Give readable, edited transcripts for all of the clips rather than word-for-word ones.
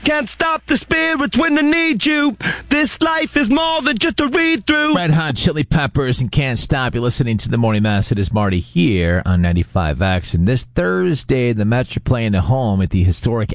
Can't stop the spirits when I need you. This life is more than just a read-through. Red Hot Chili Peppers and Can't Stop. You're listening to the Morning Mess. It is Marty here on 95X. And this Thursday, the Mets are playing at home at the historic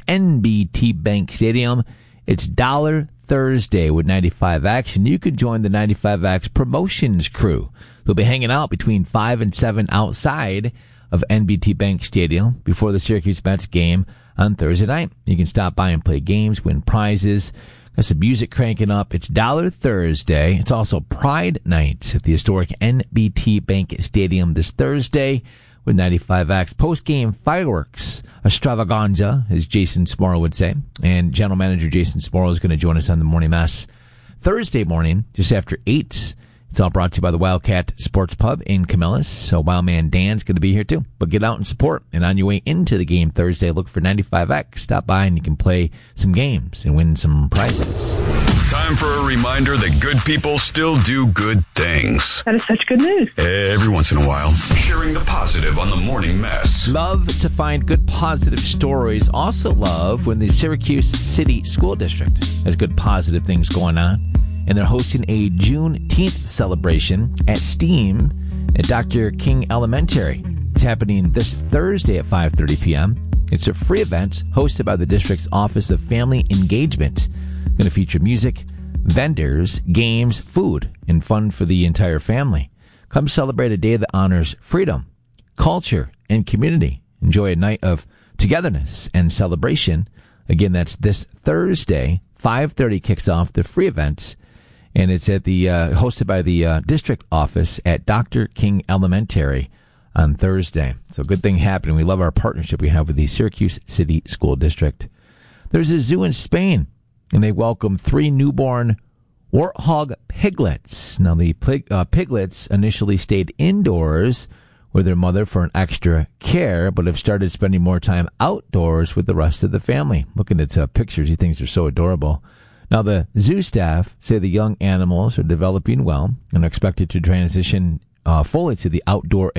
NBT Bank Stadium. It's Dollar Thursday with 95X, and you can join the 95X promotions crew. They'll be hanging out between 5 and 7 outside of NBT Bank Stadium before the Syracuse Mets game on Thursday night. You can stop by and play games, win prizes. Got some music cranking up. It's Dollar Thursday. It's also Pride Night at the historic NBT Bank Stadium this Thursday with 95X. Post-game fireworks extravaganza, as Jason Smorrow would say. And General Manager Jason Smorrow is going to join us on the Morning Mess Thursday morning, just after 8. It's all brought to you by the Wildcat Sports Pub in Camillus. So Wildman Dan's going to be here too. But get out and support. And on your way into the game Thursday, look for 95X. Stop by and you can play some games and win some prizes. Time for a reminder that good people still do good things. That is such good news. Every once in a while, sharing the positive on the Morning Mess. Love to find good positive stories. Also love when the Syracuse City School District has good positive things going on. And they're hosting a Juneteenth celebration at STEAM at Dr. King Elementary. It's happening this Thursday at 5:30 p.m. It's a free event hosted by the district's Office of Family Engagement. Going to feature music, vendors, games, food, and fun for the entire family. Come celebrate a day that honors freedom, culture, and community. Enjoy a night of togetherness and celebration. Again, that's this Thursday. 5:30 kicks off the free event. And it's at the hosted by the district office at Dr. King Elementary on Thursday. So good thing happening. We love our partnership we have with the Syracuse City School District. There's a zoo in Spain, and they welcome 3 newborn warthog piglets. Now, the piglets initially stayed indoors with their mother for an extra care, but have started spending more time outdoors with the rest of the family. Looking at pictures, he thinks they're so adorable. Now, the zoo staff say the young animals are developing well and are expected to transition fully to the outdoor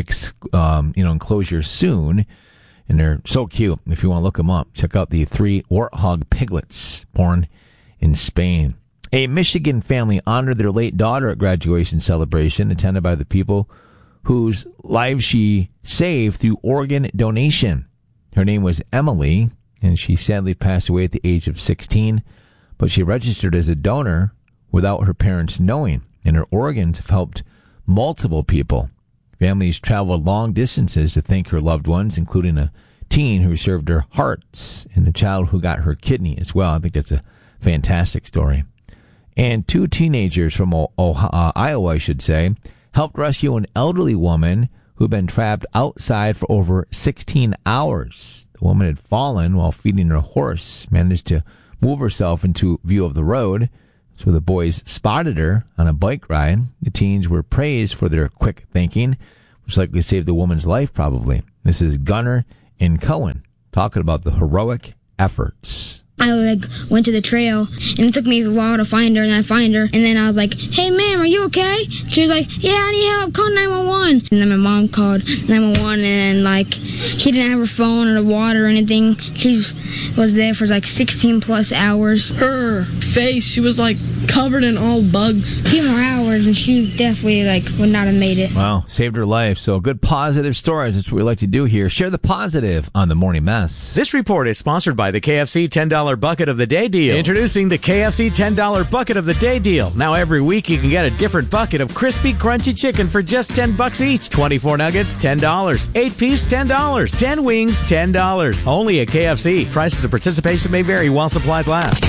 enclosure soon. And they're so cute. If you want to look them up, check out the 3 warthog piglets born in Spain. A Michigan family honored their late daughter at graduation celebration attended by the people whose lives she saved through organ donation. Her name was Emily, and she sadly passed away at the age of 16. But she registered as a donor without her parents knowing, and her organs have helped multiple people. Families traveled long distances to thank her loved ones, including a teen who served her hearts and a child who got her kidney as well. I think that's a fantastic story. And 2 teenagers from Iowa, I should say, helped rescue an elderly woman who had been trapped outside for over 16 hours. The woman had fallen while feeding her horse, managed to move herself into view of the road. So the boys spotted her on a bike ride. The teens were praised for their quick thinking, which likely saved the woman's life probably. This is Gunnar and Cohen talking about the heroic efforts. I went to the trail, and it took me a while to find her, and I find her, and then I was like, "Hey, ma'am, are you okay?" She was like, "Yeah, I need help, call 911. And then my mom called 911, and she didn't have her phone or the water or anything. She was there for 16 plus hours. Her face, she was covered in all bugs. A few more hours, and she definitely would not have made it. Wow, saved her life. So good positive stories. That's what we like to do here. Share the positive on the Morning Mess. This report is sponsored by the KFC $10 Bucket of the Day Deal. Introducing the KFC $10 Bucket of the Day Deal. Now every week you can get a different bucket of crispy, crunchy chicken for just $10 each. 24 nuggets, $10. 8-piece, $10. 10 wings, $10. Only at KFC. Prices of participation may vary while supplies last.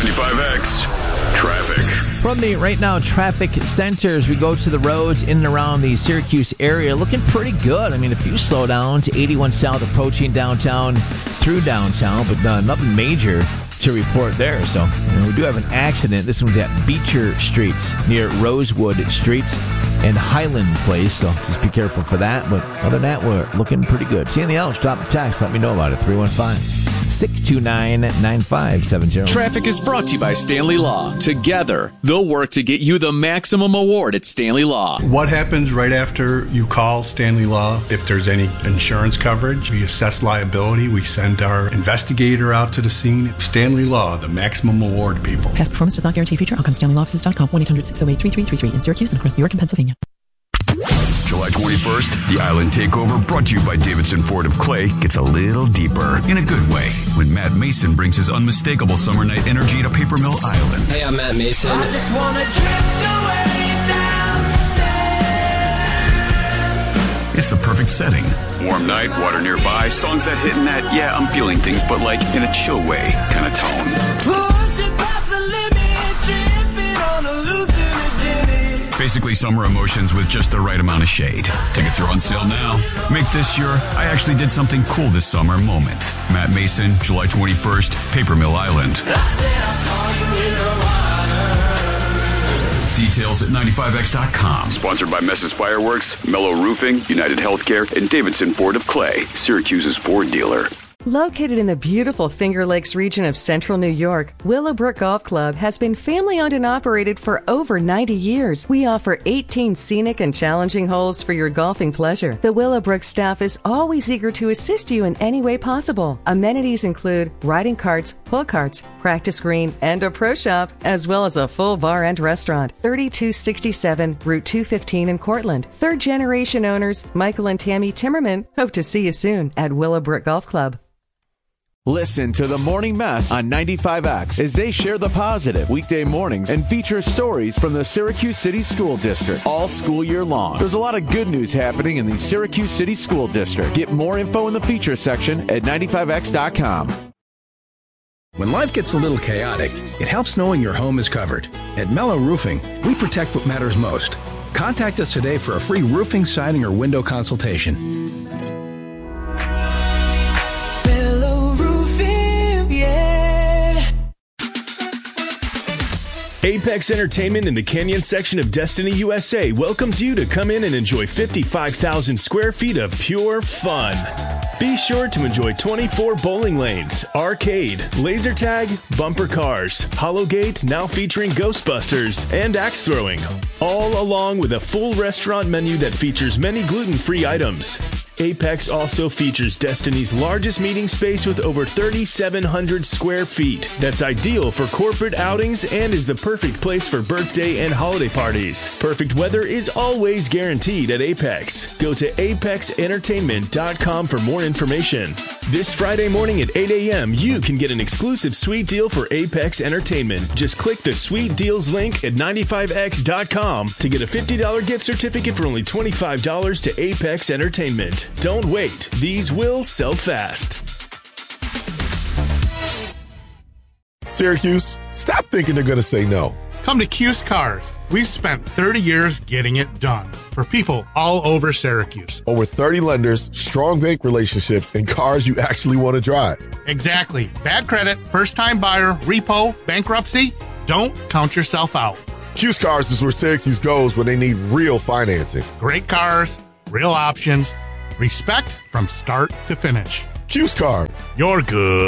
95X Traffic. From the Right Now Traffic Centers, we go to the roads in and around the Syracuse area. Looking pretty good. I mean, a few slowdowns. 81 South approaching downtown through downtown, but nothing major to report there. So we do have an accident. This one's at Beecher Streets near Rosewood Streets and Highland Place. So just be careful for that. But other than that, we're looking pretty good. See anything else? Drop a text. Let me know about it. 315 629-9570. Traffic is brought to you by Stanley Law. Together, they'll work to get you the maximum award at Stanley Law. What happens right after you call Stanley Law? If there's any insurance coverage, we assess liability. We send our investigator out to the scene. Stanley Law, the maximum award people. Past performance does not guarantee future outcomes. StanleyLawoffices.com, 1-800-608-3333 in Syracuse and across New York and Pennsylvania. July 21st, the Island Takeover, brought to you by Davidson Ford of Clay, gets a little deeper, in a good way, when Matt Mason brings his unmistakable summer night energy to Paper Mill Island. Hey, I'm Matt Mason. I just want to drift away downstairs. It's the perfect setting. Warm night, water nearby, songs that hit in that, yeah, I'm feeling things, but like in a chill way kind of tone. Pushing past the limit, tripping on a hallucinogenic. Basically summer emotions with just the right amount of shade. Tickets are on sale now. Make this your I actually did something cool this summer moment. Matt Mason, July 21st, Paper Mill Island. Details at 95x.com. Sponsored by Mess's Fireworks, Mellow Roofing, United Healthcare, and Davidson Ford of Clay, Syracuse's Ford dealer. Located in the beautiful Finger Lakes region of central New York, Willowbrook Golf Club has been family-owned and operated for over 90 years. We offer 18 scenic and challenging holes for your golfing pleasure. The Willowbrook staff is always eager to assist you in any way possible. Amenities include riding carts, pull carts, practice green, and a pro shop, as well as a full bar and restaurant. 3267 Route 215 in Cortland. Third-generation owners Michael and Tammy Timmerman hope to see you soon at Willowbrook Golf Club. Listen to The Morning Mess on 95X as they share the positive weekday mornings and feature stories from the Syracuse City School District all school year long. There's a lot of good news happening in the Syracuse City School District. Get more info in the feature section at 95x.com. When life gets a little chaotic, it helps knowing your home is covered. At Mellow Roofing, we protect what matters most. Contact us today for a free roofing, siding, or window consultation. Apex Entertainment in the Canyon section of Destiny USA welcomes you to come in and enjoy 55,000 square feet of pure fun. Be sure to enjoy 24 bowling lanes, arcade, laser tag, bumper cars, Hollowgate, now featuring Ghostbusters, and axe throwing, all along with a full restaurant menu that features many gluten-free items. Apex also features Destiny's largest meeting space with over 3,700 square feet. That's ideal for corporate outings and is the perfect place for birthday and holiday parties. Perfect weather is always guaranteed at Apex. Go to apexentertainment.com for more information. This Friday morning at 8 a.m., you can get an exclusive sweet deal for Apex Entertainment. Just click the Sweet Deals link at 95x.com to get a $50 gift certificate for only $25 to Apex Entertainment. Don't wait. These will sell fast. Syracuse, stop thinking they're going to say no. Come to Cuse Cars. We've spent 30 years getting it done for people all over Syracuse. Over 30 lenders, strong bank relationships, and cars you actually want to drive. Exactly. Bad credit, first-time buyer, repo, bankruptcy. Don't count yourself out. Cuse Cars is where Syracuse goes when they need real financing. Great cars, real options, respect from start to finish. Cuse Cars. You're good.